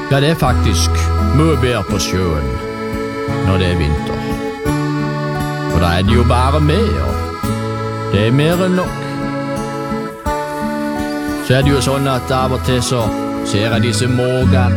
Ja, det faktisk mye bedre på sjøen når det vinter. For da det jo bare med, og det mer enn nok. Så det jo sånn at av og til så ser jeg disse mågene